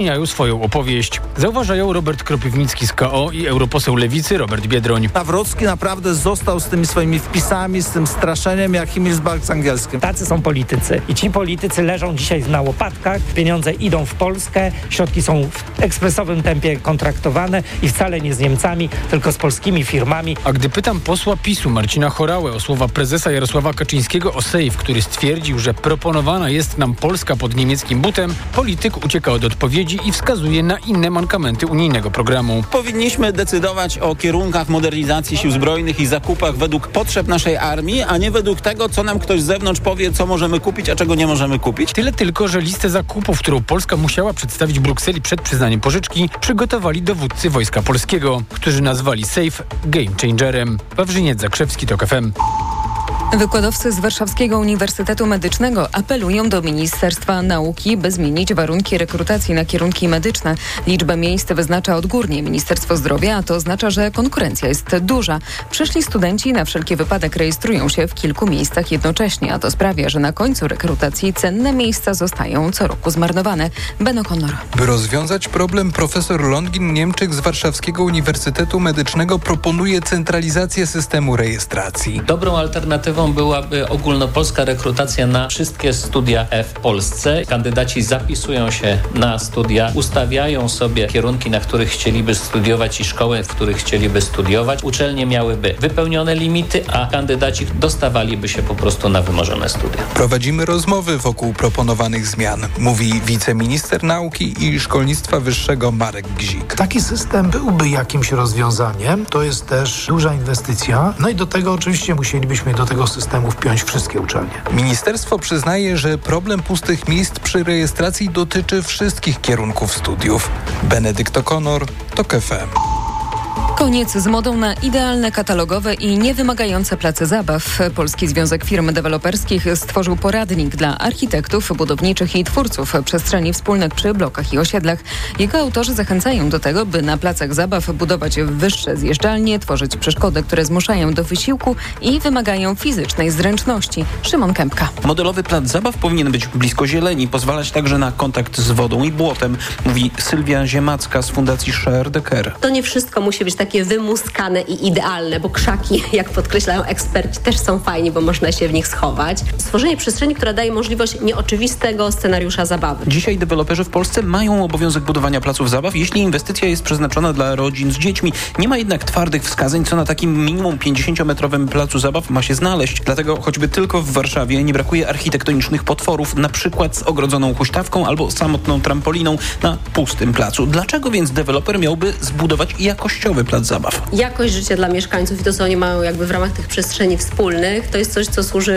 zmieniają swoją opowieść. Zauważają Robert Kropiwnicki z KO i europoseł Lewicy Robert Biedroń. Nawrocki naprawdę został z tymi swoimi wpisami, z tym straszeniem jak Himmelsberg z angielskim. Tacy są politycy i ci politycy leżą dzisiaj na łopatkach, pieniądze idą w Polskę, środki są w ekspresowym tempie kontraktowane i wcale nie z Niemcami, tylko z polskimi firmami. A gdy pytam posła PiS-u Marcina Horałę o słowa prezesa Jarosława Kaczyńskiego o Sejf, który stwierdził, że proponowana jest nam Polska pod niemieckim butem, polityk ucieka od odpowiedzi i wskazuje na inne mankamenty unijnego programu. Powinniśmy decydować o kierunkach modernizacji sił zbrojnych i zakupach według potrzeb naszej armii, a nie według tego, co nam ktoś z zewnątrz powie, co możemy kupić, a czego nie możemy kupić. Tyle tylko, że listę zakupów, którą Polska musiała przedstawić Brukseli przed przyznaniem pożyczki, przygotowali dowódcy Wojska Polskiego, którzy nazwali Sejf game changerem. Wawrzyniec Zakrzewski, TOK FM. Wykładowcy z Warszawskiego Uniwersytetu Medycznego apelują do Ministerstwa Nauki, by zmienić warunki rekrutacji na kierunki medyczne. Liczbę miejsc wyznacza odgórnie Ministerstwo Zdrowia, a to oznacza, że konkurencja jest duża. Przyszli studenci na wszelki wypadek rejestrują się w kilku miejscach jednocześnie, a to sprawia, że na końcu rekrutacji cenne miejsca zostają co roku zmarnowane. Ben O'Connor. By rozwiązać problem, profesor Longin Niemczyk z Warszawskiego Uniwersytetu Medycznego proponuje centralizację systemu rejestracji. Dobrą alternatywą byłaby ogólnopolska rekrutacja na wszystkie studia w Polsce. Kandydaci zapisują się na studia, ustawiają sobie kierunki, na których chcieliby studiować i szkoły, w których chcieliby studiować. Uczelnie miałyby wypełnione limity, a kandydaci dostawaliby się po prostu na wymarzone studia. Prowadzimy rozmowy wokół proponowanych zmian, mówi wiceminister nauki i szkolnictwa wyższego Marek Gzik. Taki system byłby jakimś rozwiązaniem. To jest też duża inwestycja. No i do tego oczywiście musielibyśmy do tego systemu wpiąć wszystkie uczelnie. Ministerstwo przyznaje, że problem pustych miejsc przy rejestracji dotyczy wszystkich kierunków studiów. Benedykt O'Connor, TOK FM. Koniec z modą na idealne katalogowe i niewymagające place zabaw. Polski Związek Firm Deweloperskich stworzył poradnik dla architektów, budowniczych i twórców przestrzeni wspólnych przy blokach i osiedlach. Jego autorzy zachęcają do tego, by na placach zabaw budować wyższe zjeżdżalnie, tworzyć przeszkody, które zmuszają do wysiłku i wymagają fizycznej zręczności. Szymon Kępka. Modelowy plac zabaw powinien być blisko zieleni, pozwalać także na kontakt z wodą i błotem, mówi Sylwia Ziemacka z Fundacji Share the Care. To nie wszystko musi być takie wymuskane i idealne, bo krzaki, jak podkreślają eksperci, też są fajni, bo można się w nich schować. Stworzenie przestrzeni, która daje możliwość nieoczywistego scenariusza zabawy. Dzisiaj deweloperzy w Polsce mają obowiązek budowania placów zabaw, jeśli inwestycja jest przeznaczona dla rodzin z dziećmi. Nie ma jednak twardych wskazań, co na takim minimum 50-metrowym placu zabaw ma się znaleźć. Dlatego choćby tylko w Warszawie nie brakuje architektonicznych potworów, na przykład z ogrodzoną huśtawką albo samotną trampoliną na pustym placu. Dlaczego więc deweloper miałby zbudować jakościowy plac zabaw? Jakość życia dla mieszkańców i to, co oni mają jakby w ramach tych przestrzeni wspólnych, to jest coś, co służy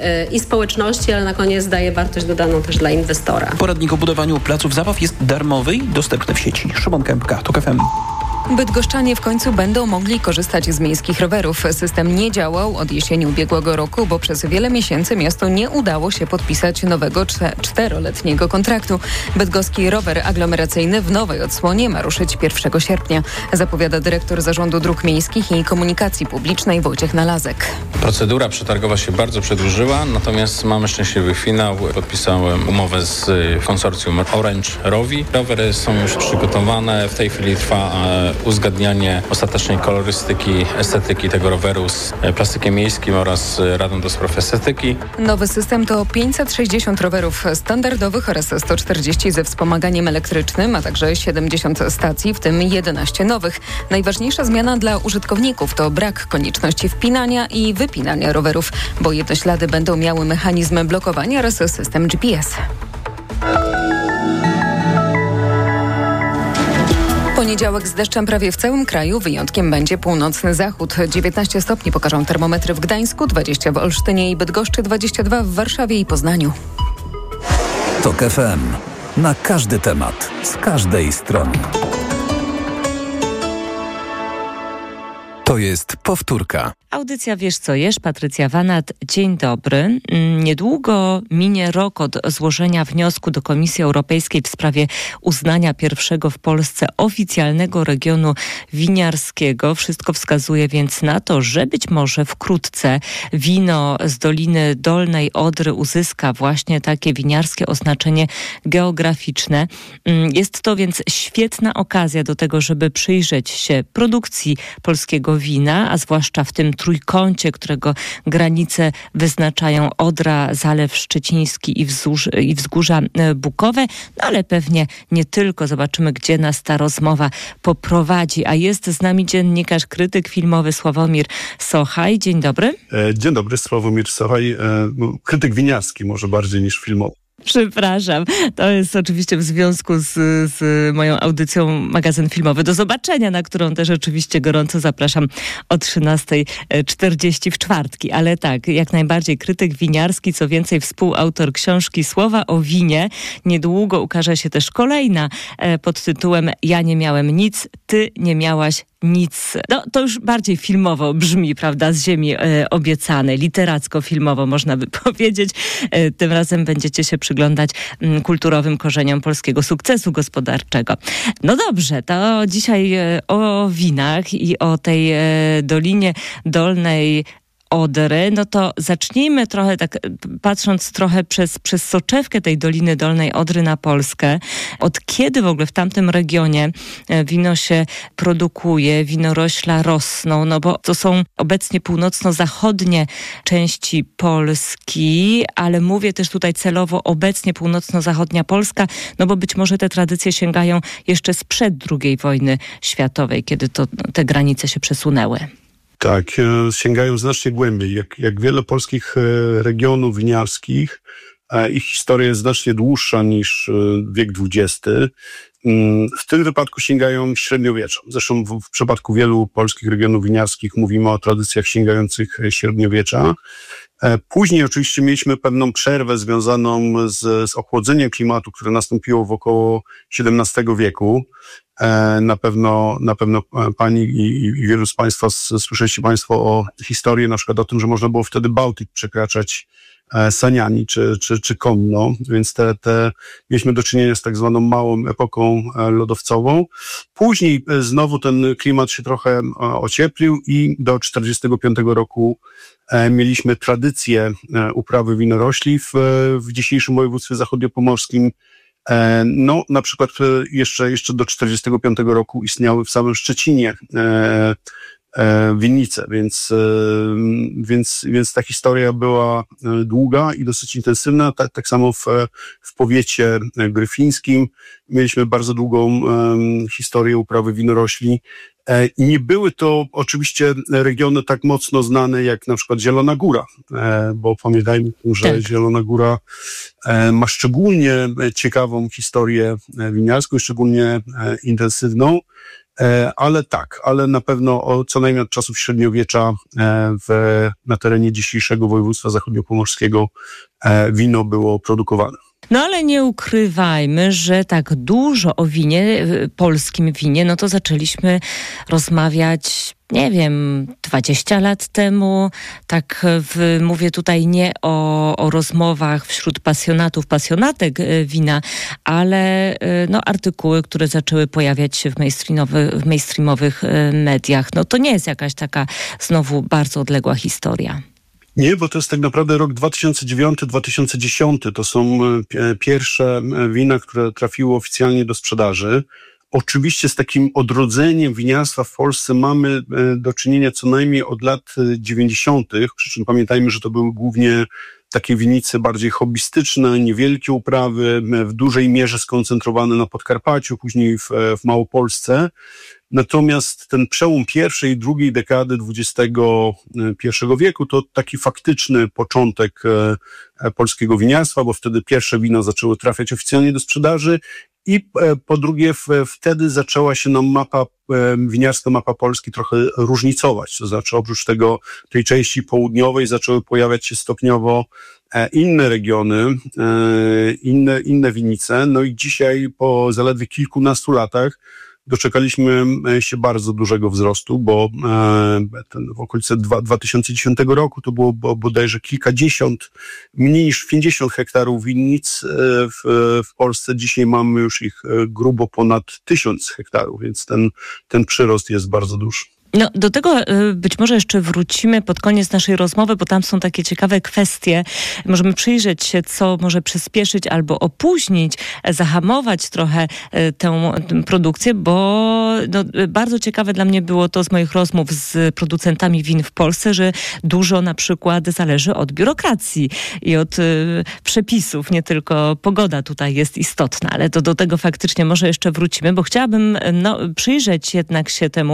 i społeczności, ale na koniec daje wartość dodaną też dla inwestora. Poradnik o budowaniu placów zabaw jest darmowy i dostępny w sieci. Szymon Kępka, TOK FM. Bydgoszczanie w końcu będą mogli korzystać z miejskich rowerów. System nie działał od jesieni ubiegłego roku, bo przez wiele miesięcy miastu nie udało się podpisać nowego 4-letniego kontraktu. Bydgoski rower aglomeracyjny w nowej odsłonie ma ruszyć 1 sierpnia, zapowiada dyrektor Zarządu Dróg Miejskich i Komunikacji Publicznej Wojciech Nalazek. Procedura przetargowa się bardzo przedłużyła, natomiast mamy szczęśliwy finał. Podpisałem umowę z konsorcjum Orange Rowi. Rowery są już przygotowane. W tej chwili trwa uzgadnianie ostatecznej kolorystyki, estetyki tego roweru z plastykiem miejskim oraz Radą do Spraw Estetyki. Nowy system to 560 rowerów standardowych oraz 140 ze wspomaganiem elektrycznym, a także 70 stacji, w tym 11 nowych. Najważniejsza zmiana dla użytkowników to brak konieczności wpinania i wypinania rowerów, bo jednoślady będą miały mechanizm blokowania oraz system GPS. Poniedziałek z deszczem prawie w całym kraju, wyjątkiem będzie północny zachód. 19 stopni pokażą termometry w Gdańsku, 20 w Olsztynie i Bydgoszczy, 22 w Warszawie i Poznaniu. TOK FM. Na każdy temat, z każdej strony. To jest Powtórka. Audycja Wiesz co jesz, Patrycja Wanat. Dzień dobry. Niedługo minie rok od złożenia wniosku do Komisji Europejskiej w sprawie uznania pierwszego w Polsce oficjalnego regionu winiarskiego. Wszystko wskazuje więc na to, że być może wkrótce wino z Doliny Dolnej Odry uzyska właśnie takie winiarskie oznaczenie geograficzne. Jest to więc świetna okazja do tego, żeby przyjrzeć się produkcji polskiego wina, a zwłaszcza w tym trójkącie, którego granice wyznaczają Odra, Zalew Szczeciński i Wzgórza Bukowe, no ale pewnie nie tylko. Zobaczymy, gdzie nas ta rozmowa poprowadzi. A jest z nami dziennikarz, krytyk filmowy Sławomir Sochaj. Dzień dobry. Dzień dobry, Sławomir Sochaj. Krytyk winiarski może bardziej niż filmowy. Przepraszam. To jest oczywiście w związku z moją audycją Magazyn Filmowy. Do zobaczenia, na którą też oczywiście gorąco zapraszam o 13:40 w czwartki. Ale tak, jak najbardziej krytyk winiarski, co więcej współautor książki Słowa o winie. Niedługo ukaże się też kolejna pod tytułem Ja nie miałem nic, ty nie miałaś nic. No, to już bardziej filmowo brzmi, prawda, z ziemi obiecanej, literacko-filmowo można by powiedzieć. Tym razem będziecie się przyglądać kulturowym korzeniom polskiego sukcesu gospodarczego. No dobrze, to dzisiaj o winach i o tej Dolinie Dolnej Odry, no to zacznijmy trochę tak, patrząc trochę przez soczewkę tej Doliny Dolnej Odry na Polskę. Od kiedy w ogóle w tamtym regionie wino się produkuje, winorośla rosną, no bo to są obecnie północno-zachodnie części Polski, ale mówię też tutaj celowo obecnie północno-zachodnia Polska, no bo być może te tradycje sięgają jeszcze sprzed II wojny światowej, kiedy to te granice się przesunęły. Tak, sięgają znacznie głębiej. Jak wiele polskich regionów winiarskich, ich historia jest znacznie dłuższa niż wiek XX. W tym wypadku sięgają średniowiecza. Zresztą w przypadku wielu polskich regionów winiarskich mówimy o tradycjach sięgających średniowiecza. Później oczywiście mieliśmy pewną przerwę związaną z ochłodzeniem klimatu, które nastąpiło w około XVII wieku. Na pewno pani i wielu z Państwa słyszeliście Państwo o historii, na przykład o tym, że można było wtedy Bałtyk przekraczać saniami czy konno, więc mieliśmy do czynienia z tak zwaną małą epoką lodowcową. Później znowu ten klimat się trochę ocieplił i do 1945 roku mieliśmy tradycję uprawy winorośli w dzisiejszym województwie zachodniopomorskim. No, na przykład jeszcze do 1945 roku istniały w samym Szczecinie winnice, więc ta historia była długa i dosyć intensywna. Tak samo w powiecie gryfińskim mieliśmy bardzo długą historię uprawy winorośli. Nie były to oczywiście regiony tak mocno znane jak na przykład Zielona Góra, bo pamiętajmy, że tak. Zielona Góra ma szczególnie ciekawą historię winiarską, szczególnie intensywną, ale na pewno co najmniej od czasów średniowiecza na terenie dzisiejszego województwa zachodniopomorskiego wino było produkowane. No ale nie ukrywajmy, że tak dużo o winie, polskim winie, no to zaczęliśmy rozmawiać, nie wiem, 20 lat temu. Tak mówię tutaj nie o rozmowach wśród pasjonatek wina, ale no, artykuły, które zaczęły pojawiać się w mainstreamowych mediach. No to nie jest jakaś taka znowu bardzo odległa historia. Nie, bo to jest tak naprawdę rok 2009-2010. To są pierwsze wina, które trafiły oficjalnie do sprzedaży. Oczywiście z takim odrodzeniem winiarstwa w Polsce mamy do czynienia co najmniej od lat 90., przy czym pamiętajmy, że to były głównie takie winnice bardziej hobbystyczne, niewielkie uprawy, w dużej mierze skoncentrowane na Podkarpaciu, później w Małopolsce. Natomiast ten przełom pierwszej i drugiej dekady XXI wieku to taki faktyczny początek polskiego winiarstwa, bo wtedy pierwsze wina zaczęły trafiać oficjalnie do sprzedaży i po drugie wtedy zaczęła się nam winiarska mapa Polski trochę różnicować. To znaczy oprócz tej części południowej zaczęły pojawiać się stopniowo inne regiony, inne winnice. No i dzisiaj po zaledwie kilkunastu latach doczekaliśmy się bardzo dużego wzrostu, bo w okolicy 2010 roku to było bodajże kilkadziesiąt, mniej niż 50 hektarów winnic w Polsce. Dzisiaj mamy już ich grubo ponad 1000 hektarów, więc ten przyrost jest bardzo duży. No, do tego być może jeszcze wrócimy pod koniec naszej rozmowy, bo tam są takie ciekawe kwestie. Możemy przyjrzeć się, co może przyspieszyć albo opóźnić, zahamować trochę tę produkcję, bo bardzo ciekawe dla mnie było to z moich rozmów z producentami win w Polsce, że dużo na przykład zależy od biurokracji i od przepisów. Nie tylko pogoda tutaj jest istotna, ale do tego faktycznie może jeszcze wrócimy, bo chciałabym przyjrzeć jednak się temu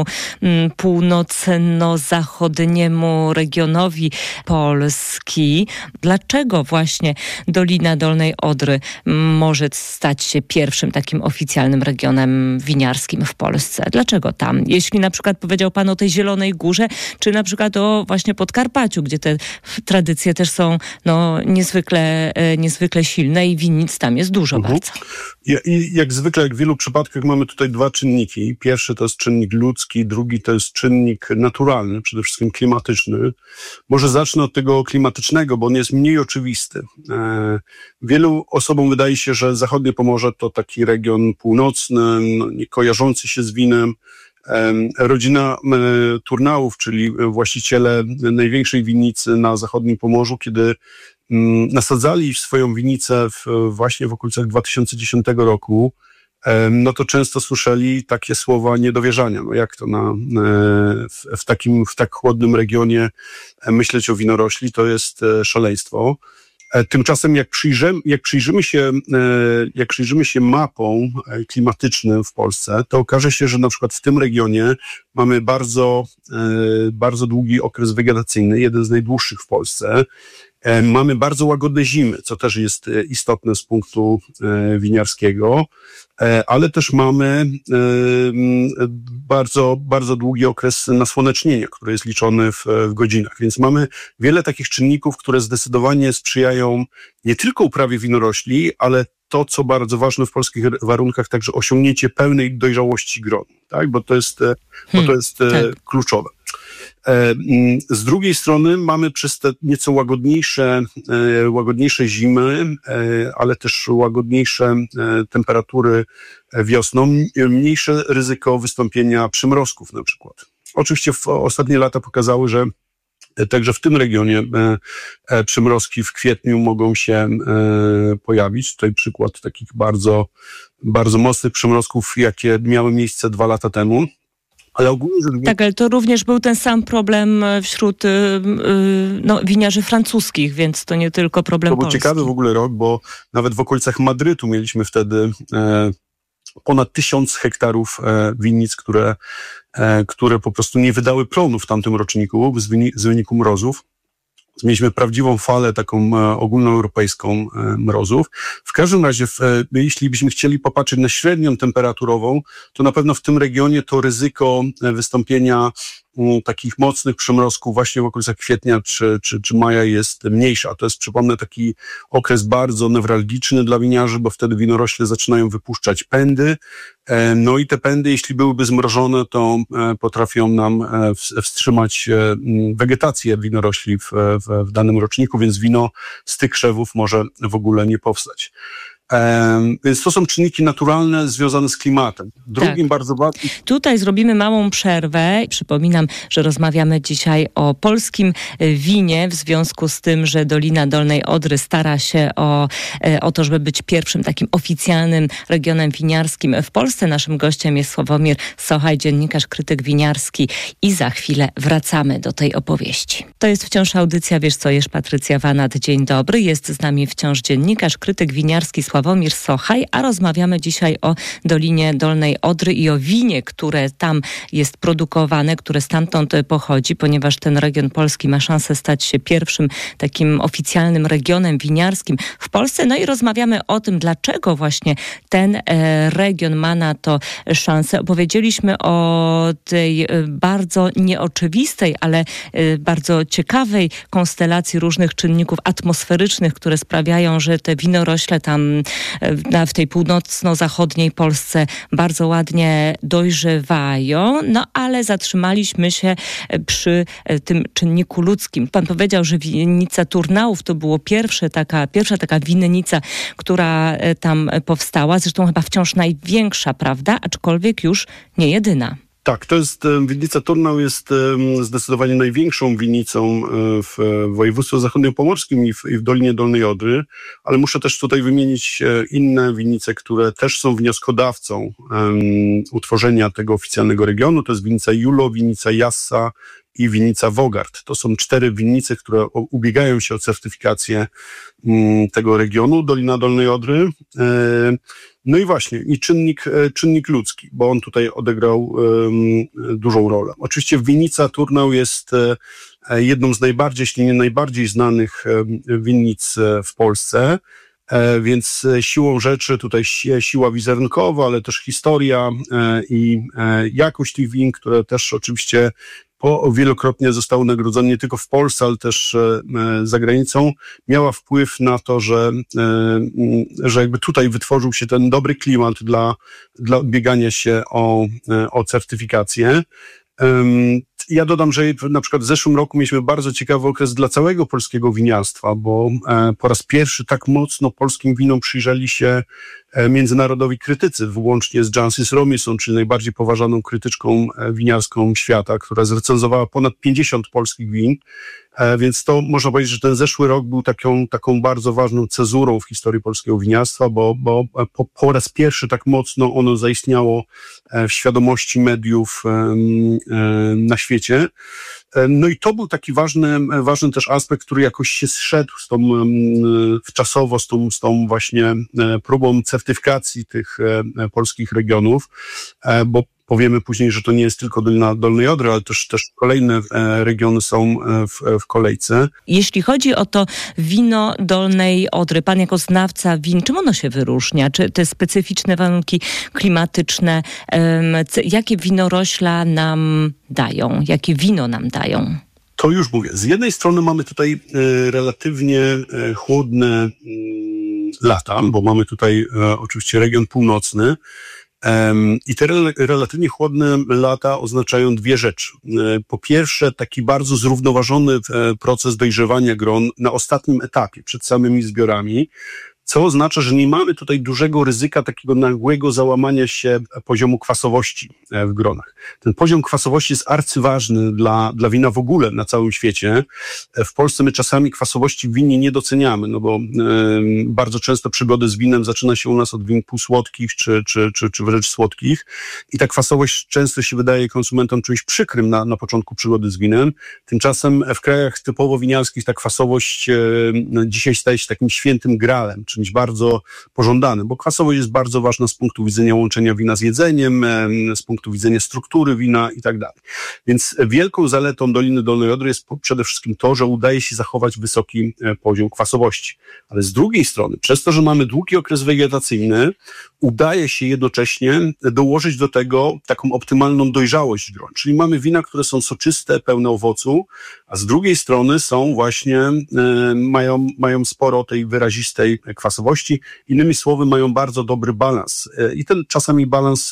północno-zachodniemu regionowi Polski. Dlaczego właśnie Dolina Dolnej Odry może stać się pierwszym takim oficjalnym regionem winiarskim w Polsce? Dlaczego tam? Jeśli na przykład powiedział pan o tej Zielonej Górze, czy na przykład o właśnie Podkarpaciu, gdzie te tradycje też są niezwykle silne i winnic tam jest dużo bardzo. Jak zwykle, jak w wielu przypadkach mamy tutaj dwa czynniki. Pierwszy to jest czynnik ludzki, drugi to jest czynnik naturalny, przede wszystkim klimatyczny. Może zacznę od tego klimatycznego, bo on jest mniej oczywisty. Wielu osobom wydaje się, że zachodnie Pomorze to taki region północny, nie kojarzący się z winem. Rodzina Turnałów, czyli właściciele największej winnicy na zachodnim Pomorzu, kiedy nasadzali swoją winnicę właśnie w okolicach 2010 roku, no to często słyszeli takie słowa niedowierzania. No jak to w tak chłodnym regionie myśleć o winorośli, to jest szaleństwo. Tymczasem jak przyjrzymy się mapom klimatycznym w Polsce, to okaże się, że na przykład w tym regionie mamy bardzo długi okres wegetacyjny, jeden z najdłuższych w Polsce. Mamy bardzo łagodne zimy, co też jest istotne z punktu winiarskiego, ale też mamy bardzo długi okres nasłonecznienia, który jest liczony w godzinach. Więc mamy wiele takich czynników, które zdecydowanie sprzyjają nie tylko uprawie winorośli, ale to, co bardzo ważne w polskich warunkach, także osiągnięcie pełnej dojrzałości gronu, tak? Bo to jest kluczowe. Z drugiej strony mamy przez te nieco łagodniejsze zimy, ale też łagodniejsze temperatury wiosną, mniejsze ryzyko wystąpienia przymrozków na przykład. Oczywiście ostatnie lata pokazały, że także w tym regionie przymrozki w kwietniu mogą się pojawić. Tutaj przykład takich bardzo mocnych przymrozków, jakie miały miejsce 2 lata temu. Ale ogólnie rzecz biorąc... Tak, ale to również był ten sam problem wśród winiarzy francuskich, więc to nie tylko problem polski. To był ciekawy w ogóle rok, bo nawet w okolicach Madrytu mieliśmy wtedy ponad 1000 hektarów winnic, które po prostu nie wydały plonu w tamtym roczniku z wyniku mrozów. Mieliśmy prawdziwą falę taką ogólnoeuropejską mrozów. W każdym razie, jeśli byśmy chcieli popatrzeć na średnią temperaturową, to na pewno w tym regionie to ryzyko wystąpienia takich mocnych przymrozków właśnie w okolicach kwietnia czy maja jest mniejsza. To jest, przypomnę, taki okres bardzo newralgiczny dla winiarzy, bo wtedy winorośle zaczynają wypuszczać pędy. No i te pędy, jeśli byłyby zmrożone, to potrafią nam wstrzymać wegetację winorośli w danym roczniku, więc wino z tych krzewów może w ogóle nie powstać. Więc to są czynniki naturalne związane z klimatem. Drugim bardzo ważnym... Tutaj zrobimy małą przerwę. Przypominam, że rozmawiamy dzisiaj o polskim winie w związku z tym, że Dolina Dolnej Odry stara się o to, żeby być pierwszym takim oficjalnym regionem winiarskim w Polsce. Naszym gościem jest Sławomir Sochaj, dziennikarz, krytyk winiarski i za chwilę wracamy do tej opowieści. To jest wciąż audycja Wiesz co jesz, Patrycja Wanat. Dzień dobry. Jest z nami wciąż dziennikarz, krytyk winiarski Sławomir Sochaj, a rozmawiamy dzisiaj o Dolinie Dolnej Odry i o winie, które tam jest produkowane, które stamtąd pochodzi, ponieważ ten region polski ma szansę stać się pierwszym takim oficjalnym regionem winiarskim w Polsce. No i rozmawiamy o tym, dlaczego właśnie ten region ma na to szansę. Opowiedzieliśmy o tej bardzo nieoczywistej, ale bardzo ciekawej konstelacji różnych czynników atmosferycznych, które sprawiają, że te winorośle tam w tej północno-zachodniej Polsce bardzo ładnie dojrzewają, ale zatrzymaliśmy się przy tym czynniku ludzkim. Pan powiedział, że winnica Turnałów to było pierwsza taka winnica, która tam powstała, zresztą chyba wciąż największa, prawda? Aczkolwiek już nie jedyna. Tak, to jest winnica Turnał jest zdecydowanie największą winnicą w województwie zachodniopomorskim i w Dolinie Dolnej Odry, ale muszę też tutaj wymienić inne winnice, które też są wnioskodawcą utworzenia tego oficjalnego regionu. To jest winnica Julo, winnica Jassa i winnica Wogard. To są 4 winnice, które ubiegają się o certyfikację tego regionu, Dolina Dolnej Odry. No i właśnie, i czynnik ludzki, bo on tutaj odegrał dużą rolę. Oczywiście winnica Turnał jest jedną z najbardziej, jeśli nie najbardziej znanych winnic w Polsce, więc siłą rzeczy tutaj siła wizerunkowa, ale też historia i jakość tych win, które też oczywiście wielokrotnie zostały nagrodzone nie tylko w Polsce, ale też za granicą, miała wpływ na to, że jakby tutaj wytworzył się ten dobry klimat dla ubiegania się o certyfikację. Ja dodam, że na przykład w zeszłym roku mieliśmy bardzo ciekawy okres dla całego polskiego winiarstwa, bo po raz pierwszy tak mocno polskim winom przyjrzeli się międzynarodowi krytycy, włącznie z Jancis Robinson, czyli najbardziej poważaną krytyczką winiarską świata, która zrecenzowała ponad 50 polskich win. Więc to można powiedzieć, że ten zeszły rok był taką bardzo ważną cezurą w historii polskiego winiarstwa, bo po raz pierwszy tak mocno ono zaistniało w świadomości mediów na świecie. No i to był taki ważny też aspekt, który jakoś się zszedł czasowo z tą właśnie próbą certyfikacji tych polskich regionów, bo powiemy później, że to nie jest tylko Dolina Dolnej Odry, ale też kolejne regiony są w kolejce. Jeśli chodzi o to wino Dolnej Odry, pan jako znawca win, czym ono się wyróżnia? Czy te specyficzne warunki klimatyczne, jakie winorośla nam dają? Jakie wino nam dają? To już mówię. Z jednej strony mamy tutaj relatywnie chłodne lata, bo mamy tutaj oczywiście region północny, i te relatywnie chłodne lata oznaczają 2 rzeczy. Po pierwsze, taki bardzo zrównoważony proces dojrzewania gron na ostatnim etapie, przed samymi zbiorami, co oznacza, że nie mamy tutaj dużego ryzyka takiego nagłego załamania się poziomu kwasowości w gronach. Ten poziom kwasowości jest arcyważny dla wina w ogóle na całym świecie. W Polsce my czasami kwasowości w winie nie doceniamy, no bo bardzo często przygody z winem zaczyna się u nas od win półsłodkich czy wręcz słodkich i ta kwasowość często się wydaje konsumentom czymś przykrym na początku przygody z winem. Tymczasem w krajach typowo winiarskich ta kwasowość dzisiaj staje się takim świętym graalem, czymś bardzo pożądanym, bo kwasowość jest bardzo ważna z punktu widzenia łączenia wina z jedzeniem, z punktu widzenia struktury wina i tak dalej. Więc wielką zaletą Doliny Dolnej Odry jest przede wszystkim to, że udaje się zachować wysoki poziom kwasowości. Ale z drugiej strony, przez to, że mamy długi okres wegetacyjny, udaje się jednocześnie dołożyć do tego taką optymalną dojrzałość gron. Czyli mamy wina, które są soczyste, pełne owocu, a z drugiej strony są właśnie, mają sporo tej wyrazistej kwasowości. Innymi słowy, mają bardzo dobry balans. I ten czasami balans,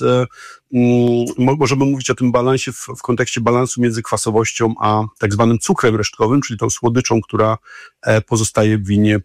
możemy mówić o tym balansie w kontekście balansu między kwasowością a tak zwanym cukrem resztkowym, czyli tą słodyczą, która pozostaje w winie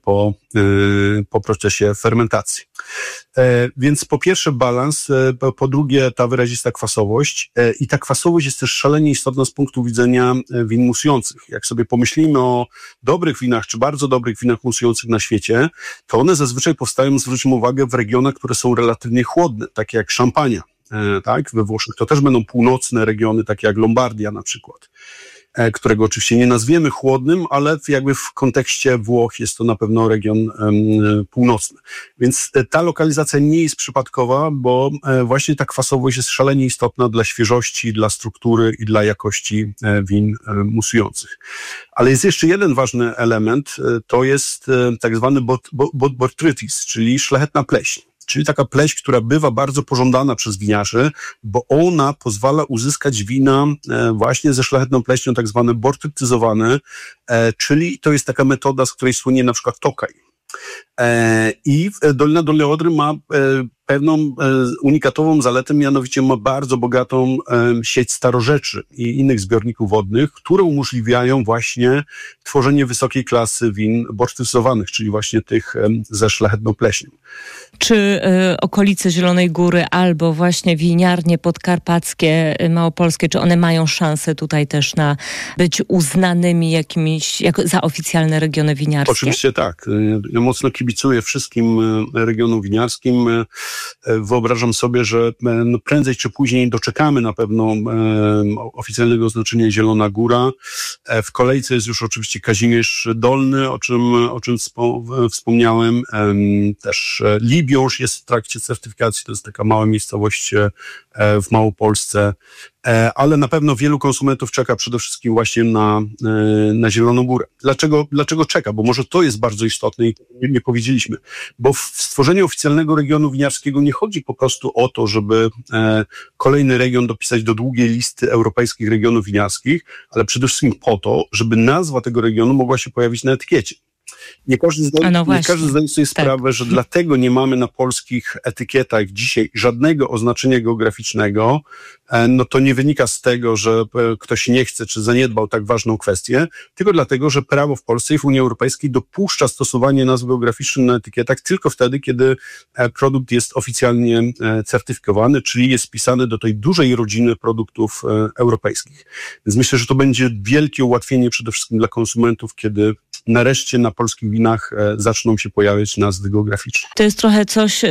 po procesie fermentacji. Więc po pierwsze balans, po drugie ta wyrazista kwasowość i ta kwasowość jest też szalenie istotna z punktu widzenia win musujących. Jak sobie pomyślimy o dobrych winach, czy bardzo dobrych winach musujących na świecie, to one zazwyczaj powstają, zwróćmy uwagę, w regionach, które są relatywnie chłodne, takie jak Szampania, tak, we Włoszech. To też będą północne regiony, takie jak Lombardia na przykład, którego oczywiście nie nazwiemy chłodnym, ale jakby w kontekście Włoch jest to na pewno region północny. Więc ta lokalizacja nie jest przypadkowa, bo właśnie ta kwasowość jest szalenie istotna dla świeżości, dla struktury i dla jakości win musujących. Ale jest jeszcze jeden ważny element, to jest tak zwany botrytis, czyli szlachetna pleśń. Czyli taka pleśń, która bywa bardzo pożądana przez winiarzy, bo ona pozwala uzyskać wina właśnie ze szlachetną pleśnią, tak zwane bortrytyzowane, czyli to jest taka metoda, z której słynie na przykład Tokaj. I Dolina Dolnej Odry ma pewną unikatową zaletę, mianowicie ma bardzo bogatą sieć starorzeczy i innych zbiorników wodnych, które umożliwiają właśnie tworzenie wysokiej klasy win borsztyzowanych, czyli właśnie tych ze szlachetną pleśnią. Czy okolice Zielonej Góry albo właśnie winiarnie podkarpackie, małopolskie, czy one mają szansę tutaj też na być uznanymi za oficjalne regiony winiarskie? Oczywiście tak. Ja mocno kibicuję wszystkim regionom winiarskim. Wyobrażam sobie, że prędzej czy później doczekamy na pewno oficjalnego oznaczenia Zielona Góra. W kolejce jest już oczywiście Kazimierz Dolny, o czym wspomniałem. Też Libiąż jest w trakcie certyfikacji, to jest taka mała miejscowość w Małopolsce, ale na pewno wielu konsumentów czeka przede wszystkim właśnie na Zieloną Górę. Dlaczego czeka? Bo może to jest bardzo istotne i nie powiedzieliśmy. Bo w stworzeniu oficjalnego regionu winiarskiego nie chodzi po prostu o to, żeby kolejny region dopisać do długiej listy europejskich regionów winiarskich, ale przede wszystkim po to, żeby nazwa tego regionu mogła się pojawić na etykiecie. Nie każdy zdaje sobie sprawę, że dlatego nie mamy na polskich etykietach dzisiaj żadnego oznaczenia geograficznego. No to nie wynika z tego, że ktoś nie chce czy zaniedbał tak ważną kwestię, tylko dlatego, że prawo w Polsce i w Unii Europejskiej dopuszcza stosowanie nazw geograficznych na etykietach tylko wtedy, kiedy produkt jest oficjalnie certyfikowany, czyli jest wpisany do tej dużej rodziny produktów europejskich. Więc myślę, że to będzie wielkie ułatwienie przede wszystkim dla konsumentów, kiedy nareszcie na polskich winach zaczną się pojawiać nazwy geograficzne. To jest trochę coś,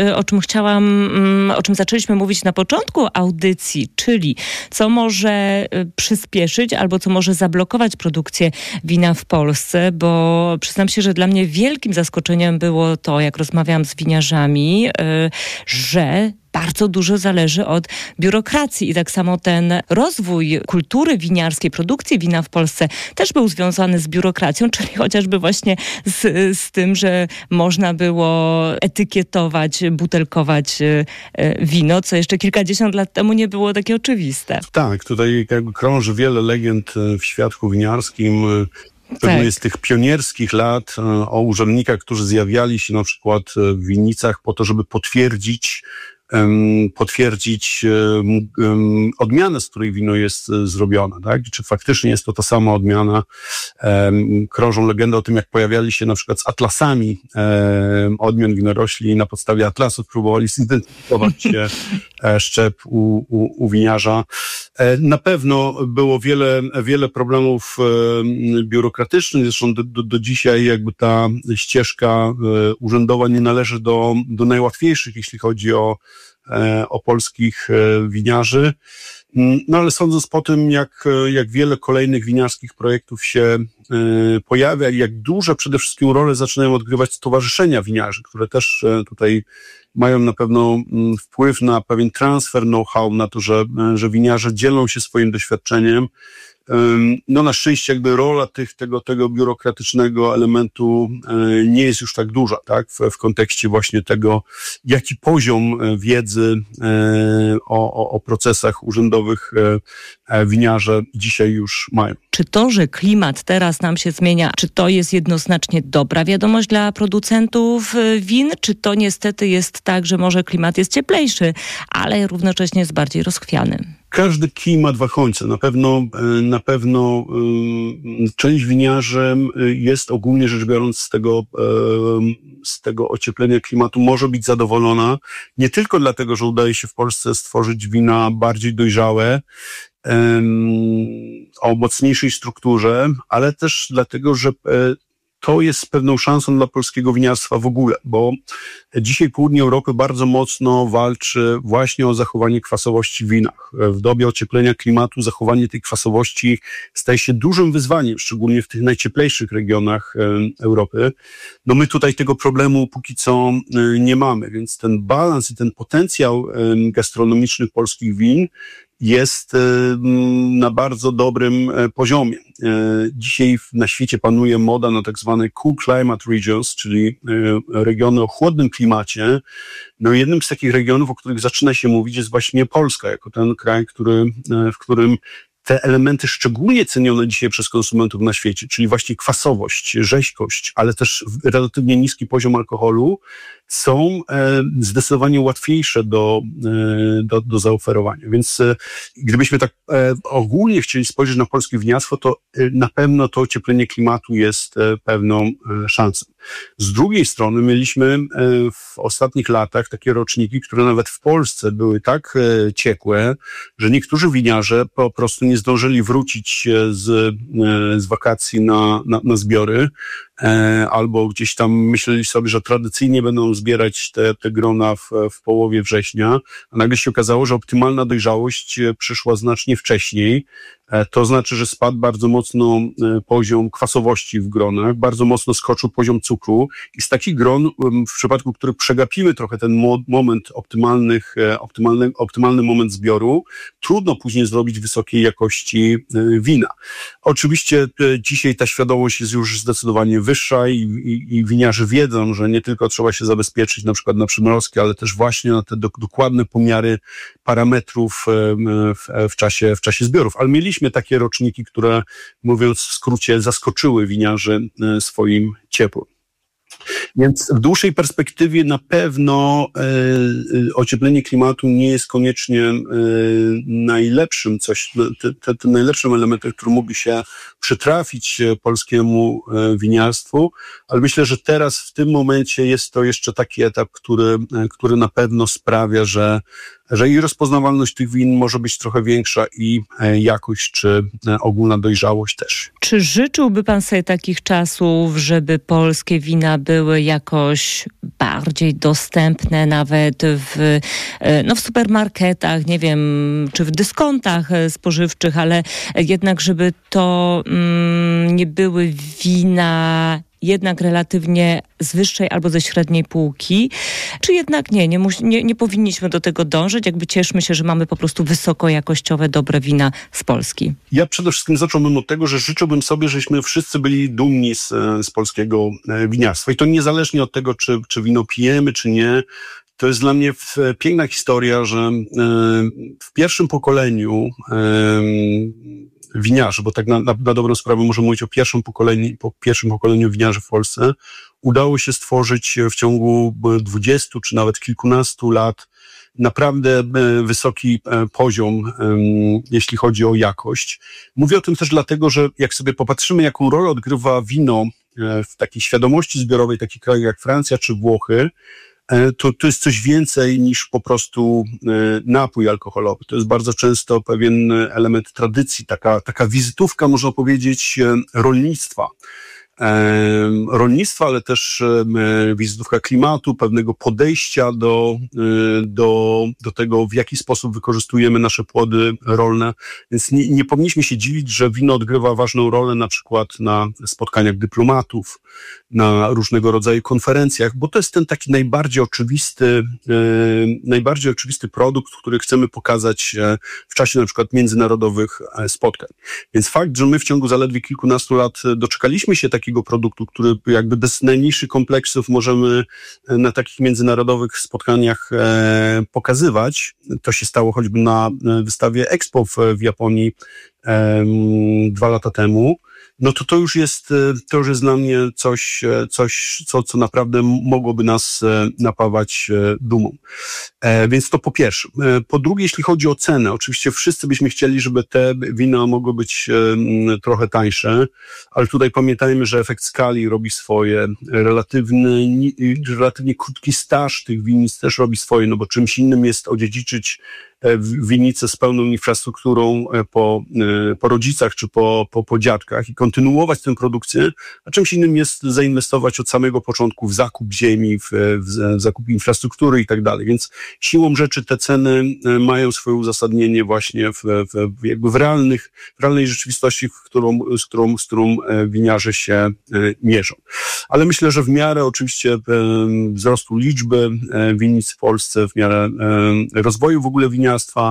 o czym zaczęliśmy mówić na początku audycji, czyli co może przyspieszyć albo co może zablokować produkcję wina w Polsce, bo przyznam się, że dla mnie wielkim zaskoczeniem było to, jak rozmawiałam z winiarzami, że bardzo dużo zależy od biurokracji i tak samo ten rozwój kultury winiarskiej, produkcji wina w Polsce też był związany z biurokracją, czyli chociażby właśnie z tym, że można było etykietować, butelkować wino, co jeszcze kilkadziesiąt lat temu nie było takie oczywiste. Tak, tutaj jakby krąży wiele legend w świadku winiarskim. Pewno jest tych pionierskich lat o urzędnikach, którzy zjawiali się na przykład w winnicach po to, żeby potwierdzić odmianę, z której wino jest zrobione, tak? Czy faktycznie jest to ta sama odmiana. Krążą legendy o tym, jak pojawiali się na przykład z atlasami odmian winorośli i na podstawie atlasów próbowali zidentyfikować szczep u winiarza. Na pewno było wiele problemów biurokratycznych, zresztą do dzisiaj jakby ta ścieżka urzędowa nie należy do najłatwiejszych, jeśli chodzi o polskich winiarzy. No ale sądząc po tym, jak wiele kolejnych winiarskich projektów się pojawia i jak duże przede wszystkim role zaczynają odgrywać stowarzyszenia winiarzy, które też tutaj mają na pewno wpływ na pewien transfer know-how, na to, że winiarze dzielą się swoim doświadczeniem. No na szczęście jakby rola tego biurokratycznego elementu nie jest już tak duża, tak? W kontekście właśnie tego, jaki poziom wiedzy o procesach urzędowych winiarze dzisiaj już mają. Czy to, że klimat teraz nam się zmienia, czy to jest jednoznacznie dobra wiadomość dla producentów win, czy to niestety jest tak, że może klimat jest cieplejszy, ale równocześnie jest bardziej rozchwiany? Każdy kij ma dwa końce. Na pewno część winiarzy jest ogólnie rzecz biorąc z tego ocieplenia klimatu może być zadowolona. Nie tylko dlatego, że udaje się w Polsce stworzyć wina bardziej dojrzałe, o mocniejszej strukturze, ale też dlatego, że to jest pewną szansą dla polskiego winiarstwa w ogóle, bo dzisiaj południe Europy bardzo mocno walczy właśnie o zachowanie kwasowości w winach. W dobie ocieplenia klimatu zachowanie tej kwasowości staje się dużym wyzwaniem, szczególnie w tych najcieplejszych regionach Europy. No my tutaj tego problemu póki co nie mamy, więc ten balans i ten potencjał gastronomiczny polskich win jest na bardzo dobrym poziomie. Dzisiaj na świecie panuje moda na tak zwane cool climate regions, czyli regiony o chłodnym klimacie. No jednym z takich regionów, o których zaczyna się mówić, jest właśnie Polska, jako ten kraj, w którym te elementy szczególnie cenione dzisiaj przez konsumentów na świecie, czyli właśnie kwasowość, rzeźkość, ale też relatywnie niski poziom alkoholu, są zdecydowanie łatwiejsze do zaoferowania. Więc gdybyśmy tak ogólnie chcieli spojrzeć na polskie winiarstwo, to na pewno to ocieplenie klimatu jest pewną szansą. Z drugiej strony mieliśmy w ostatnich latach takie roczniki, które nawet w Polsce były tak ciekłe, że niektórzy winiarze po prostu nie zdążyli wrócić z wakacji na zbiory, albo gdzieś tam myśleli sobie, że tradycyjnie będą zbierać te grona w połowie września, a nagle się okazało, że optymalna dojrzałość przyszła znacznie wcześniej. To znaczy, że spadł bardzo mocno poziom kwasowości w gronach, bardzo mocno skoczył poziom cukru i z takich gron, w przypadku których przegapimy trochę ten moment optymalny moment zbioru, trudno później zrobić wysokiej jakości wina. Oczywiście dzisiaj ta świadomość jest już zdecydowanie wyższa i winiarze wiedzą, że nie tylko trzeba się zabezpieczyć na przykład na przymrozki, ale też właśnie na te dokładne pomiary parametrów w czasie zbiorów. Ale mieliśmy takie roczniki, które, mówiąc w skrócie, zaskoczyły winiarzy swoim ciepłem. Więc w dłuższej perspektywie na pewno ocieplenie klimatu nie jest koniecznie najlepszym tym najlepszym elementem, który mógłby się przytrafić polskiemu winiarstwu, ale myślę, że teraz w tym momencie jest to jeszcze taki etap, który na pewno sprawia, że i rozpoznawalność tych win może być trochę większa i jakość czy ogólna dojrzałość też. Czy życzyłby pan sobie takich czasów, żeby polskie wina były jakoś bardziej dostępne nawet w supermarketach, nie wiem, czy w dyskontach spożywczych, ale jednak żeby to nie były wina jednak relatywnie z wyższej albo ze średniej półki, czy jednak nie powinniśmy do tego dążyć, jakby cieszmy się, że mamy po prostu wysokojakościowe, dobre wina z Polski? Ja przede wszystkim zacząłbym od tego, że życzyłbym sobie, żebyśmy wszyscy byli dumni z polskiego winiarstwa i to niezależnie od tego, czy wino pijemy, czy nie. To jest dla mnie piękna historia, że w pierwszym pokoleniu winiarzy, bo tak na dobrą sprawę możemy mówić o pierwszym pokoleniu winiarzy w Polsce, udało się stworzyć w ciągu 20 czy nawet kilkunastu lat naprawdę wysoki poziom, jeśli chodzi o jakość. Mówię o tym też dlatego, że jak sobie popatrzymy, jaką rolę odgrywa wino w takiej świadomości zbiorowej, takich krajach jak Francja czy Włochy, to jest coś więcej niż po prostu napój alkoholowy. To jest bardzo często pewien element tradycji, taka wizytówka, można powiedzieć, rolnictwa, ale też wizytówka klimatu, pewnego podejścia do tego, w jaki sposób wykorzystujemy nasze płody rolne. Więc nie powinniśmy się dziwić, że wino odgrywa ważną rolę na przykład na spotkaniach dyplomatów, na różnego rodzaju konferencjach, bo to jest ten taki najbardziej oczywisty produkt, który chcemy pokazać w czasie na przykład międzynarodowych spotkań. Więc fakt, że my w ciągu zaledwie kilkunastu lat doczekaliśmy się takiego produktu, który jakby bez najmniejszych kompleksów możemy na takich międzynarodowych spotkaniach pokazywać. To się stało choćby na wystawie Expo w Japonii 2 lata temu. No to już jest dla mnie coś, co naprawdę mogłoby nas napawać dumą. Więc to po pierwsze. Po drugie, jeśli chodzi o cenę, oczywiście wszyscy byśmy chcieli, żeby te wina mogły być trochę tańsze, ale tutaj pamiętajmy, że efekt skali robi swoje. Relatywnie krótki staż tych winnic też robi swoje, no bo czymś innym jest odziedziczyć winnicę z pełną infrastrukturą po rodzicach czy po dziadkach i kontynuować tę produkcję, a czymś innym jest zainwestować od samego początku w zakup ziemi, w zakup infrastruktury i tak dalej. Więc siłą rzeczy te ceny mają swoje uzasadnienie właśnie w realnej rzeczywistości, z którą winiarze się mierzą. Ale myślę, że w miarę oczywiście wzrostu liczby winnic w Polsce, w miarę rozwoju w ogóle winiarstwa,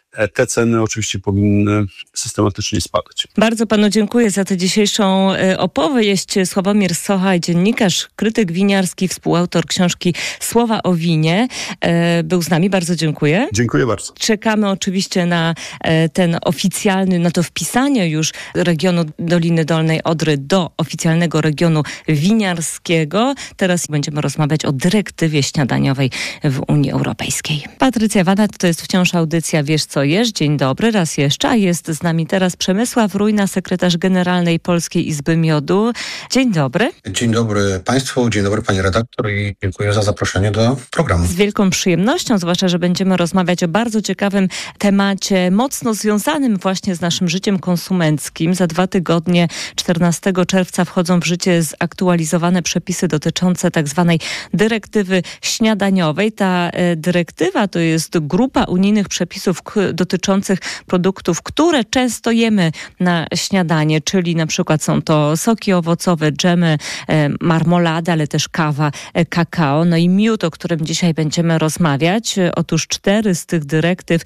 te ceny oczywiście powinny systematycznie spadać. Bardzo panu dziękuję za tę dzisiejszą opowieść. Sławomir Socha, dziennikarz, krytyk winiarski, współautor książki Słowa o winie, był z nami. Bardzo dziękuję. Dziękuję bardzo. Czekamy oczywiście na ten oficjalny, na to wpisanie już regionu Doliny Dolnej Odry do oficjalnego regionu winiarskiego. Teraz będziemy rozmawiać o dyrektywie śniadaniowej w Unii Europejskiej. Patrycja Wanat, to jest wciąż audycja Wiesz co jesz. Dzień dobry raz jeszcze, a jest z nami teraz Przemysław Rujna, sekretarz generalnej Polskiej Izby Miodu. Dzień dobry. Dzień dobry Państwu, dzień dobry Pani redaktor i dziękuję za zaproszenie do programu. Z wielką przyjemnością, zwłaszcza, że będziemy rozmawiać o bardzo ciekawym temacie, mocno związanym właśnie z naszym życiem konsumenckim. Za 2 tygodnie, 14 czerwca wchodzą w życie zaktualizowane przepisy dotyczące tak zwanej dyrektywy śniadaniowej. Ta dyrektywa to jest grupa unijnych przepisów dotyczących produktów, które często jemy na śniadanie, czyli na przykład są to soki owocowe, dżemy, marmolady, ale też kawa, kakao, no i miód, o którym dzisiaj będziemy rozmawiać. Otóż 4 z tych dyrektyw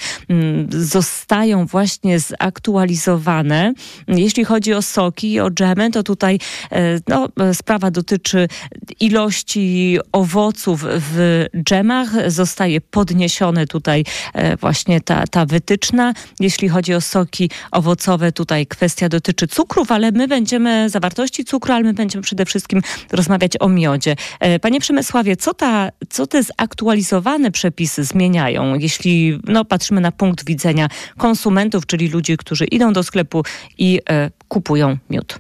zostają właśnie zaktualizowane. Jeśli chodzi o soki i o dżemy, to tutaj sprawa dotyczy ilości owoców w dżemach. Zostaje podniesione tutaj właśnie ta wytyczna. Jeśli chodzi o soki owocowe, tutaj kwestia dotyczy cukrów, zawartości cukru, ale my będziemy przede wszystkim rozmawiać o miodzie. Panie Przemysławie, co te zaktualizowane przepisy zmieniają, jeśli patrzymy na punkt widzenia konsumentów, czyli ludzi, którzy idą do sklepu i kupują miód?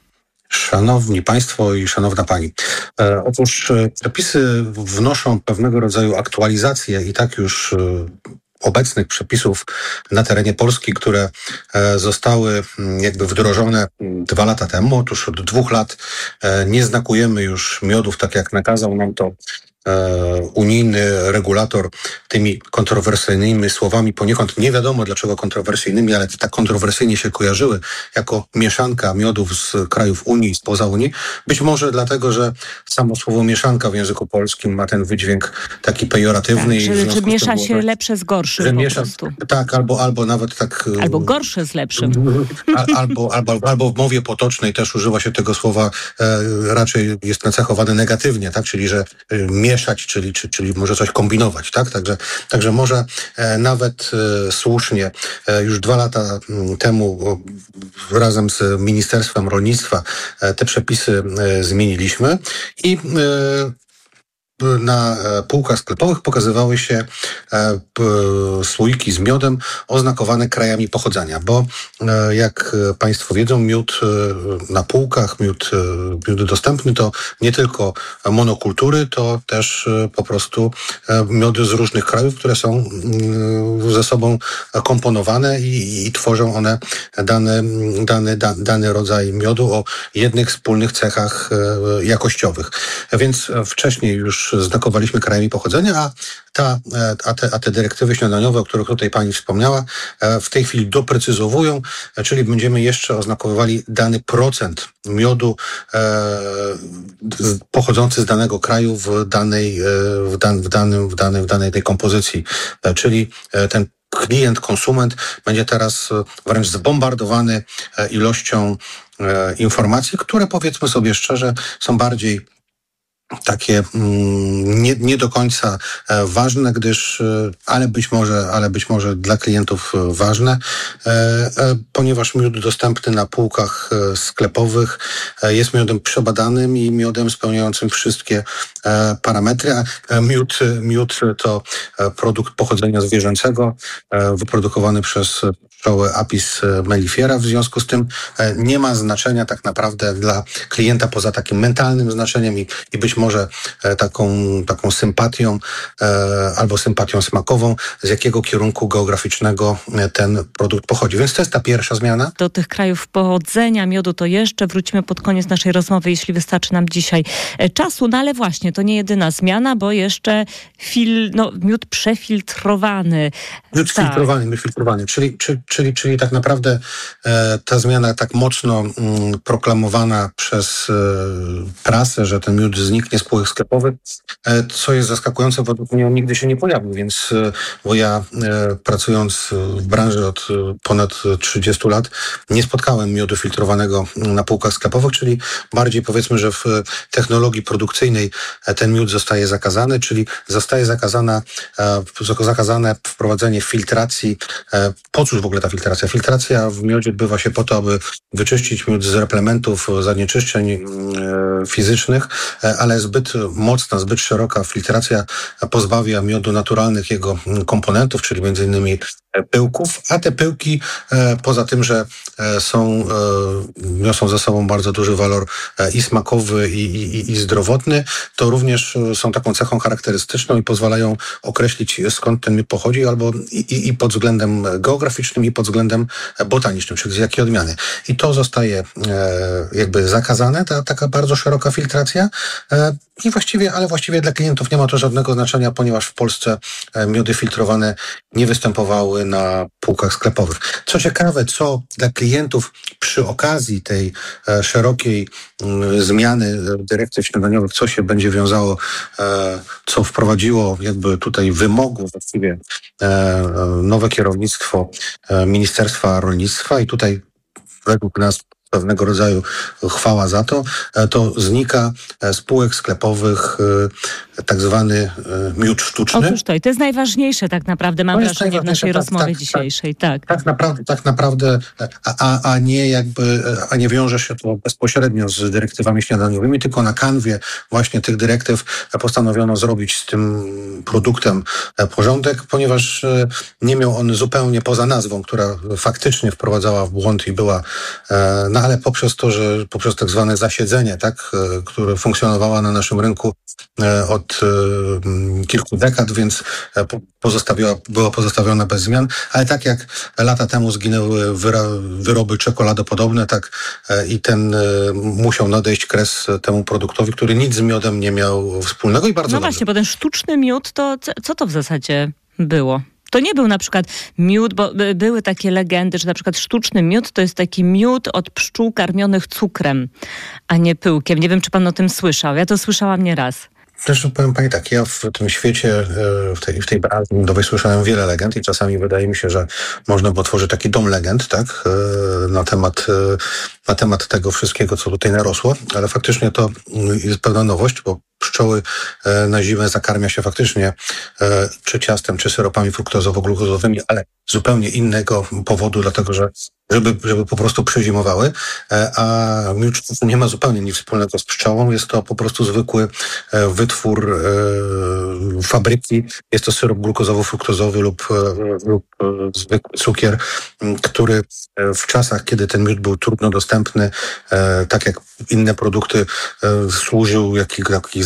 Szanowni Państwo i szanowna Pani. Otóż przepisy wnoszą pewnego rodzaju aktualizacje i tak już obecnych przepisów na terenie Polski, które zostały jakby wdrożone 2 lata temu. Otóż od 2 lat nie znakujemy już miodów, tak jak nakazał nam to unijny regulator tymi kontrowersyjnymi słowami, poniekąd nie wiadomo dlaczego kontrowersyjnymi, ale tak kontrowersyjnie się kojarzyły jako mieszanka miodów z krajów Unii i spoza Unii. Być może dlatego, że samo słowo mieszanka w języku polskim ma ten wydźwięk taki pejoratywny. Tak, że miesza się lepsze z gorszym po prostu. Tak, albo nawet tak... Albo gorsze z lepszym. Albo w mowie potocznej też używa się tego słowa, raczej jest nacechowane negatywnie, tak? Czyli, że mieszać, czyli może coś kombinować, tak? Także może nawet słusznie już 2 lata temu razem z Ministerstwem Rolnictwa te przepisy zmieniliśmy i na półkach sklepowych pokazywały się słoiki z miodem oznakowane krajami pochodzenia, bo jak Państwo wiedzą, miód na półkach, miód dostępny to nie tylko monokultury, to też po prostu miody z różnych krajów, które są ze sobą komponowane i tworzą one dany rodzaj miodu o jednych wspólnych cechach jakościowych. Więc wcześniej już znakowaliśmy krajami pochodzenia, a te dyrektywy śniadaniowe, o których tutaj Pani wspomniała, w tej chwili doprecyzowują, czyli będziemy jeszcze oznakowywali dany procent miodu pochodzący z danego kraju w danej tej kompozycji. Czyli ten klient, konsument będzie teraz wręcz zbombardowany ilością informacji, które powiedzmy sobie szczerze są bardziej takie nie do końca ważne, ale być może dla klientów ważne, ponieważ miód dostępny na półkach sklepowych jest miodem przebadanym i miodem spełniającym wszystkie parametry. Miód to produkt pochodzenia zwierzęcego, wyprodukowany przez pszczoły Apis mellifera. W związku z tym nie ma znaczenia tak naprawdę dla klienta poza takim mentalnym znaczeniem i być może taką sympatią albo sympatią smakową, z jakiego kierunku geograficznego ten produkt pochodzi. Więc to jest ta pierwsza zmiana. Do tych krajów pochodzenia miodu to jeszcze wrócimy pod koniec naszej rozmowy, jeśli wystarczy nam dzisiaj czasu. No ale właśnie, to nie jedyna zmiana, bo jeszcze miód przefiltrowany. Miód filtrowany, czyli Czyli tak naprawdę ta zmiana tak mocno proklamowana przez prasę, że ten miód zniknie z półek sklepowych, co jest zaskakujące, bo on nigdy się nie pojawił, więc bo ja pracując w branży od ponad 30 lat nie spotkałem miodu filtrowanego na półkach sklepowych, czyli bardziej powiedzmy, że w technologii produkcyjnej ten miód zostaje zakazany, czyli zostaje zakazane wprowadzenie filtracji. Po cóż w ogóle ta filtracja? Filtracja w miodzie odbywa się po to, aby wyczyścić miód z replementów, zanieczyszczeń fizycznych, ale zbyt mocna, zbyt szeroka filtracja pozbawia miodu naturalnych jego komponentów, czyli między innymi pyłków, a te pyłki poza tym, że niosą ze sobą bardzo duży walor i smakowy, i zdrowotny, to również są taką cechą charakterystyczną i pozwalają określić, skąd ten miód pochodzi, albo i pod względem geograficznym, i pod względem botanicznym, czyli z jakiej odmiany. I to zostaje jakby zakazane, taka bardzo szeroka filtracja. I właściwie dla klientów nie ma to żadnego znaczenia, ponieważ w Polsce miody filtrowane nie występowały na półkach sklepowych. Co ciekawe, co dla klientów przy okazji tej szerokiej zmiany dyrektyw śniadaniowych, co się będzie wiązało, co wprowadziło jakby tutaj wymogu właściwie nowe kierownictwo Ministerstwa Rolnictwa i tutaj według nas pewnego rodzaju chwała za to znika z półek sklepowych tak zwany miód sztuczny. Otóż to jest najważniejsze tak naprawdę, mam wrażenie, w naszej rozmowie dzisiejszej. Tak naprawdę, a nie wiąże się to bezpośrednio z dyrektywami śniadaniowymi, tylko na kanwie właśnie tych dyrektyw postanowiono zrobić z tym produktem porządek, ponieważ nie miał on zupełnie poza nazwą, która faktycznie wprowadzała w błąd i była ale poprzez tak zwane zasiedzenie, które funkcjonowało na naszym rynku od kilku dekad, więc była pozostawiona bez zmian, ale tak jak lata temu zginęły wyroby czekoladopodobne, tak i ten musiał nadejść kres temu produktowi, który nic z miodem nie miał wspólnego i bardzo dobrze. Właśnie, bo ten sztuczny miód, to co to w zasadzie było? To nie był na przykład miód, bo były takie legendy, że na przykład sztuczny miód to jest taki miód od pszczół karmionych cukrem, a nie pyłkiem. Nie wiem, czy pan o tym słyszał. Ja to słyszałam nieraz. Zresztą powiem pani tak, ja w tym świecie, w tej branży miodowej słyszałem wiele legend i czasami wydaje mi się, że można by otworzyć taki dom legend, na temat tego wszystkiego, co tutaj narosło, ale faktycznie to jest pewna nowość, bo pszczoły na zimę zakarmia się faktycznie czy ciastem, czy syropami fruktozowo-glukozowymi, ale zupełnie innego powodu, dlatego że żeby po prostu przezimowały, a miód sztuczny nie ma zupełnie nic wspólnego z pszczołą, jest to po prostu zwykły wytwór fabryki, jest to syrop glukozowo-fruktozowy lub zwykły cukier, który w czasach, kiedy ten miód był trudno dostępny, tak jak inne produkty, służył taki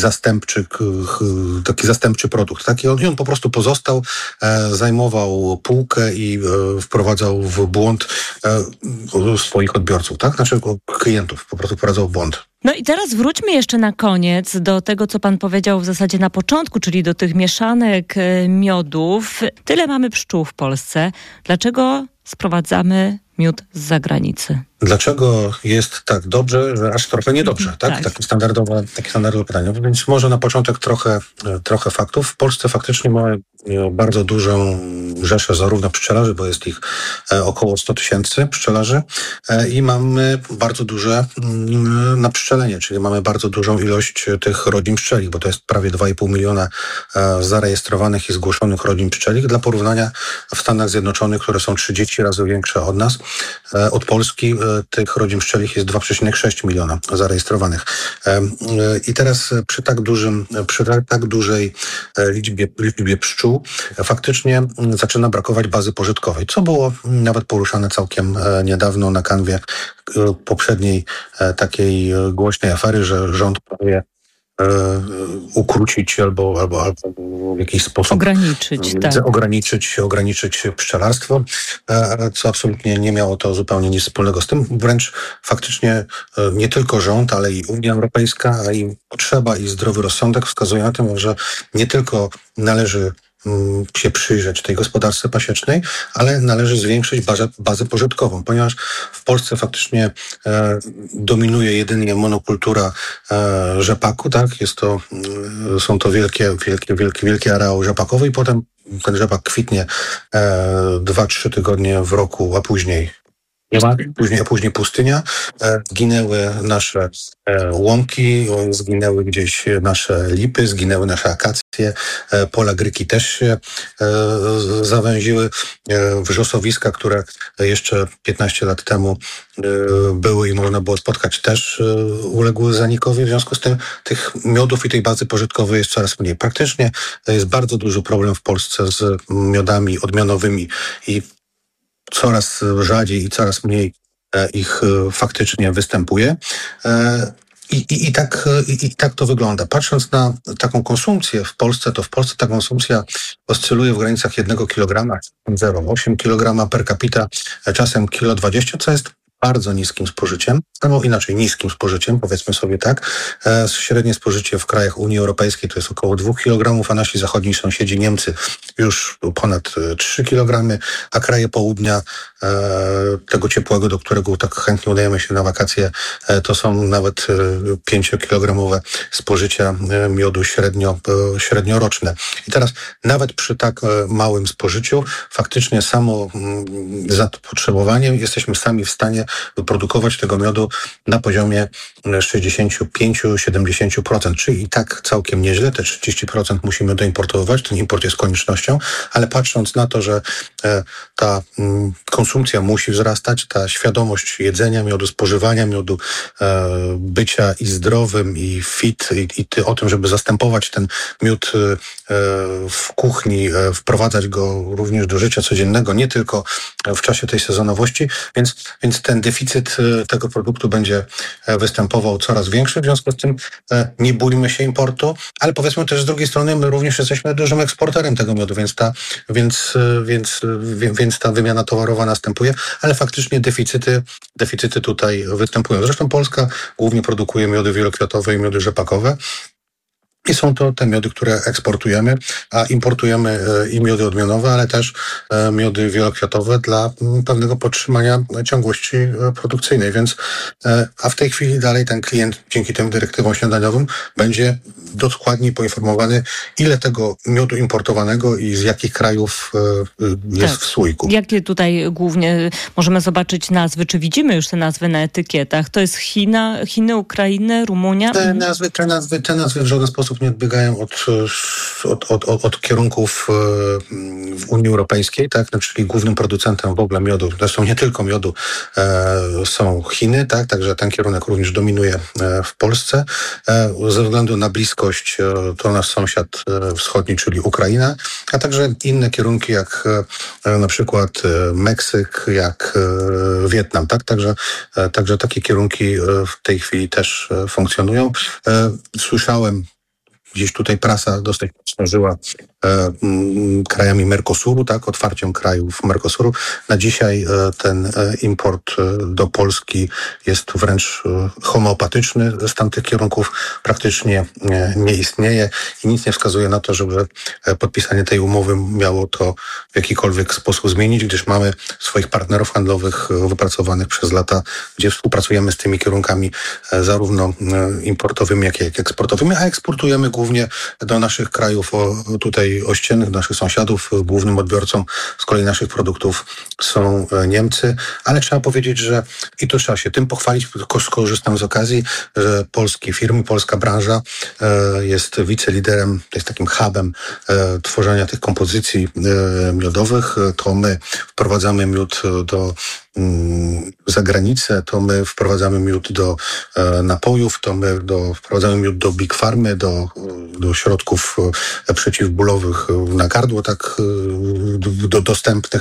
zastępczy produkt. Tak? I on po prostu pozostał, zajmował półkę i wprowadzał w błąd swoich odbiorców, tak? Znaczy klientów, po prostu wprowadzał w błąd. No i teraz wróćmy jeszcze na koniec do tego, co pan powiedział w zasadzie na początku, czyli do tych mieszanek miodów. Tyle mamy pszczół w Polsce. Dlaczego sprowadzamy miód z zagranicy? Dlaczego jest tak dobrze, że aż trochę niedobrze, tak? Takie standardowe pytanie. Więc może na początek trochę faktów. W Polsce faktycznie mamy bardzo dużą rzeszę zarówno pszczelarzy, bo jest ich około 100 000 pszczelarzy i mamy bardzo duże napszczelenie, czyli mamy bardzo dużą ilość tych rodzin pszczelich, bo to jest prawie 2,5 miliona zarejestrowanych i zgłoszonych rodzin pszczelich. Dla porównania w Stanach Zjednoczonych, które są 30 razy większe od nas, od Polski, tych rodzin pszczelich jest 2,6 miliona zarejestrowanych. I teraz przy tak dużej liczbie pszczół faktycznie zaczyna brakować bazy pożytkowej, co było nawet poruszane całkiem niedawno na kanwie poprzedniej takiej głośnej afery, że rząd planuje ukrócić albo w jakiś sposób ograniczyć pszczelarstwo, co absolutnie nie miało to zupełnie nic wspólnego z tym. Wręcz faktycznie nie tylko rząd, ale i Unia Europejska, a i potrzeba i zdrowy rozsądek wskazują na to, że nie tylko należy się przyjrzeć tej gospodarce pasiecznej, ale należy zwiększyć bazę pożytkową, ponieważ w Polsce faktycznie dominuje jedynie monokultura rzepaku, tak? Są to wielkie areały rzepakowe i potem ten rzepak kwitnie 2-3 tygodnie w roku, a później później pustynia. Zginęły nasze łąki, zginęły gdzieś nasze lipy, zginęły nasze akacje, pola gryki też się zawęziły. Wrzosowiska, które jeszcze 15 lat temu były i można było spotkać, też uległy zanikowi. W związku z tym tych miodów i tej bazy pożytkowej jest coraz mniej. Praktycznie jest bardzo duży problem w Polsce z miodami odmianowymi i coraz rzadziej i coraz mniej ich faktycznie występuje. I tak to wygląda. Patrząc na taką konsumpcję w Polsce, to w Polsce ta konsumpcja oscyluje w granicach 1 kg, 0,8 kg per capita, czasem 1,20 kg, co jest bardzo niskim spożyciem, albo inaczej niskim spożyciem, powiedzmy sobie tak. Średnie spożycie w krajach Unii Europejskiej to jest około 2 kg, a nasi zachodni sąsiedzi Niemcy już ponad 3 kg, a kraje południa tego ciepłego, do którego tak chętnie udajemy się na wakacje, to są nawet 5-kilogramowe spożycia miodu średnioroczne. I teraz nawet przy tak małym spożyciu faktycznie samo zapotrzebowanie jesteśmy sami w stanie wyprodukować tego miodu na poziomie 65-70%, czyli i tak całkiem nieźle. Te 30% musimy doimportować, ten import jest koniecznością, ale patrząc na to, że ta konsumpcja musi wzrastać, ta świadomość jedzenia miodu, spożywania miodu, bycia i zdrowym, i fit, i o tym, żeby zastępować ten miód w kuchni, wprowadzać go również do życia codziennego, nie tylko w czasie tej sezonowości, więc ten deficyt tego produktu będzie występował coraz większy. W związku z tym nie bójmy się importu, ale powiedzmy też z drugiej strony my również jesteśmy dużym eksporterem tego miodu, więc ta wymiana towarowa następuje, ale faktycznie deficyty tutaj występują. Zresztą Polska głównie produkuje miody wielokwiatowe i miody rzepakowe. I są to te miody, które eksportujemy, a importujemy i miody odmianowe, ale też miody wielokwiatowe dla pewnego podtrzymania ciągłości produkcyjnej. Więc, a w tej chwili dalej ten klient dzięki tym dyrektywom śniadaniowym będzie dokładniej poinformowany, ile tego miodu importowanego i z jakich krajów jest w słoiku. Jakie tutaj głównie możemy zobaczyć nazwy? Czy widzimy już te nazwy na etykietach? To jest Chiny, Ukrainy, Rumunia? Te nazwy w żaden sposób nie odbiegają od kierunków w Unii Europejskiej, tak? Czyli głównym producentem w ogóle miodu, zresztą nie tylko miodu, są Chiny, tak? Także ten kierunek również dominuje w Polsce. Ze względu na bliskość to nasz sąsiad wschodni, czyli Ukraina, a także inne kierunki jak na przykład Meksyk, jak Wietnam, tak? Także takie kierunki w tej chwili też funkcjonują. Słyszałem, gdzieś tutaj prasa dosyć żyła krajami Mercosuru, tak, otwarciem krajów Mercosuru. Na dzisiaj ten import do Polski jest wręcz homeopatyczny z tamtych kierunków, praktycznie nie istnieje i nic nie wskazuje na to, żeby podpisanie tej umowy miało to w jakikolwiek sposób zmienić, gdyż mamy swoich partnerów handlowych wypracowanych przez lata, gdzie współpracujemy z tymi kierunkami zarówno importowymi, jak i eksportowymi, a eksportujemy głównie do naszych krajów tutaj ościennych, naszych sąsiadów. Głównym odbiorcą z kolei naszych produktów są Niemcy, ale trzeba powiedzieć, że i tu trzeba się tym pochwalić, tylko skorzystam z okazji, że polskie firmy, polska branża jest wiceliderem, jest takim hubem tworzenia tych kompozycji miodowych. To my wprowadzamy miód do za granicę, to my wprowadzamy miód do napojów, to my wprowadzamy miód do Big Pharmy, do środków przeciwbólowych na gardło, tak dostępnych.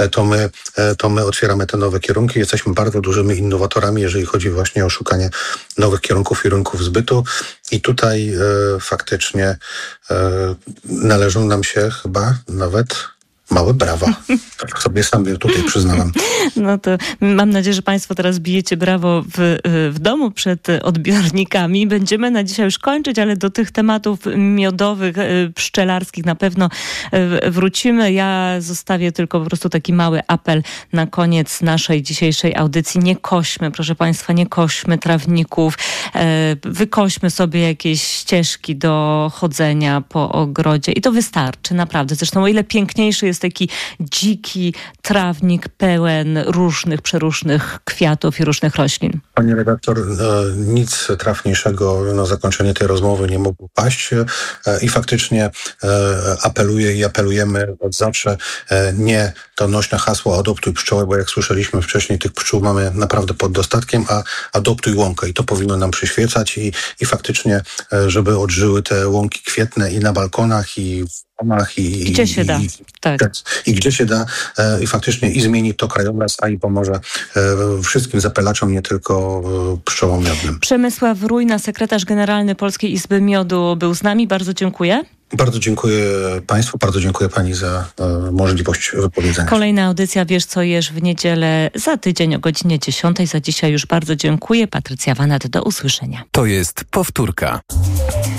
To my otwieramy te nowe kierunki. Jesteśmy bardzo dużymi innowatorami, jeżeli chodzi właśnie o szukanie nowych kierunków i rynków zbytu. I tutaj faktycznie należą nam się chyba nawet małe brawa. Tak sobie sam tutaj przyznałem. No to mam nadzieję, że państwo teraz bijecie brawo w domu przed odbiornikami. Będziemy na dzisiaj już kończyć, ale do tych tematów miodowych, pszczelarskich na pewno wrócimy. Ja zostawię tylko po prostu taki mały apel na koniec naszej dzisiejszej audycji. Nie kośmy, proszę państwa, nie kośmy trawników. Wykośmy sobie jakieś ścieżki do chodzenia po ogrodzie i to wystarczy, naprawdę. Zresztą o ile piękniejszy jest taki dziki trawnik pełen różnych, przeróżnych kwiatów i różnych roślin. Pani redaktor, nic trafniejszego na zakończenie tej rozmowy nie mogło paść i faktycznie apeluję i apelujemy od zawsze, nie to nośne hasło adoptuj pszczołę, bo jak słyszeliśmy wcześniej, tych pszczół mamy naprawdę pod dostatkiem, a adoptuj łąkę i to powinno nam przyświecać i faktycznie, żeby odżyły te łąki kwietne i na balkonach i w domach i gdzie się da. I gdzie się da i faktycznie i zmieni to krajobraz, a i pomoże wszystkim zapylaczom, nie tylko pszczołom miodnym. Przemysław Rujna, sekretarz generalny Polskiej Izby Miodu był z nami. Bardzo dziękuję. Bardzo dziękuję państwu, bardzo dziękuję pani za możliwość wypowiedzenia. Kolejna audycja Wiesz co jesz w niedzielę za tydzień o godzinie 10. Za dzisiaj już bardzo dziękuję. Patrycja Wanat, do usłyszenia. To jest powtórka.